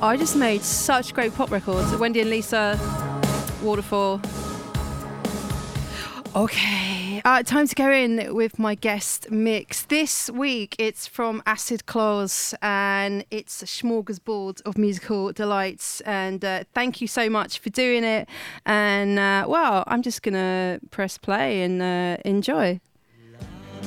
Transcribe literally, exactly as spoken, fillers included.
I just made such great pop records. Wendy and Lisa, Waterfall. Okay, uh, time to go in with my guest mix. This week it's from Acid Claus and it's a smorgasbord of musical delights. And uh, thank you so much for doing it. And uh, well, I'm just going to press play and uh, enjoy.